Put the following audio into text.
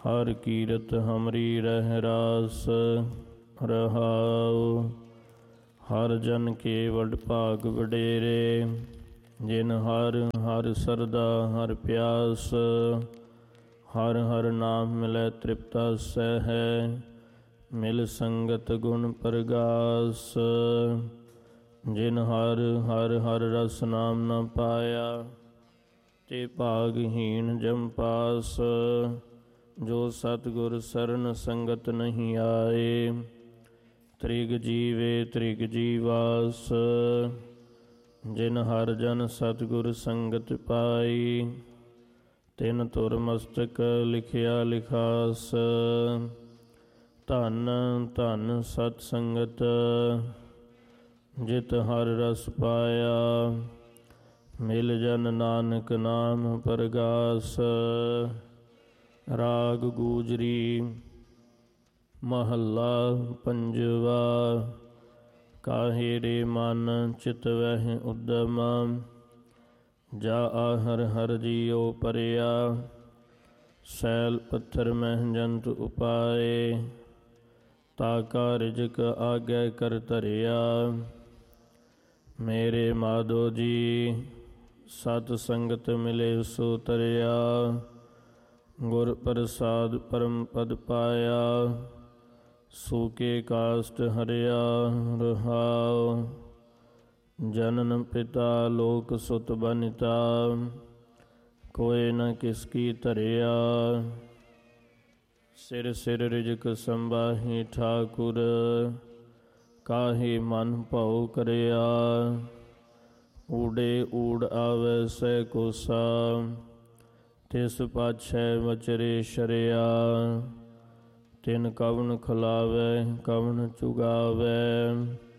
ਹਰ ਕੀਰਤ ਹਮਰੀ ਰਹਿ ਰਾਸ ਰਹਾਉ। ਹਰ ਜਨ ਕੇ ਵਡ ਭਾਗ ਵਡੇਰੇ, ਜਿਨ ਹਰ ਹਰ ਸਰਦਾ ਹਰ ਪਿਆਸ। ਹਰ ਹਰ ਨਾਮ ਮਿਲੈ ਤ੍ਰਿਪਤਾ ਸਹਿ ਹੈ, ਮਿਲ ਸੰਗਤ ਗੁਣ ਪ੍ਰਗਾਸ। ਜਿਨ ਹਰ ਹਰ ਹਰ ਰਸ ਨਾਮ ਨ ਪਾਇਆ, ਤੇ ਭਾਗਹੀਣ ਜਮ ਪਾਸ। ਜੋ ਸਤਿਗੁਰ ਸਰਨ ਸੰਗਤ ਨਹੀਂ ਆਏ, ਤ੍ਰਿਗ ਜੀਵੇ ਤ੍ਰਿਗ ਜੀਵਾਸ। ਜਿਨ ਹਰ ਜਨ ਸਤਿਗੁਰ ਸੰਗਤ ਪਾਈ, ਤਿਨ ਤੁਰ ਮਸਤਕ ਲਿਖਿਆ ਲਿਖਾਸ। ਧਨ ਧਨ ਸਤ ਸੰਗਤ, ਜਿਤ ਹਰ ਰਸ ਪਾਇਆ। ਮਿਲ ਜਨ ਨਾਨਕ ਨਾਮ ਪਰਗਾਸ। ਰਾਗ ਗੂਜਰੀ ਮਹੱਲਾ ਪੰਜਵਾ। ਕਾਹੇ ਰੇ ਮਨ ਚਿਤ ਵਹਿ ਉਦਮ, ਜਾ ਹਰ ਹਰ ਜੀਉ ਪਰਿਆ। ਸੈਲ ਪੱਥਰ ਮਹਿ ਜੰਤ ਉਪਾਏ, ਤਾ ਕਾ ਰਿਜਕ ਆਗੈ ਕਰ ਧਰਿਆ। ਮੇਰੇ ਮਾਧੋ ਜੀ ਸਤ ਸੰਗਤ ਮਿਲੇ ਸੋ ਤਰਿਆ। ਗੁਰ ਪ੍ਰਸਾਦ ਪਰਮ ਪਦ ਪਾਇਆ, ਸੂਕੇ ਕਾਸਟ ਹਰਿਆ ਰਹਾਉ। ਜਨਨ ਪਿਤਾ ਲੋਕ ਸੁਤ ਬਨਿਤਾ, ਕੋਇ ਨ ਕਿਸ ਕੀ ਧਰਿਆ। ਸਿਰ ਸਿਰ ਰਿਜਕ ਸੰਬਾਹੀ ਠਾਕੁਰ, ਕਾਹੇ ਮਨ ਭਉ ਕਰਿਆ। ਊੜੇ ਊੜ ਆਵੈ ਸਹਿ ਕੋਸਾ, ਤਿਸ ਪਾਛੈ ਵਚਰੇ ਸ਼ਰਿਆ। ਤਿਨ ਕਵਣ ਖਲਾਵੈ ਕਵਣ ਚੁਗਾਵੈ,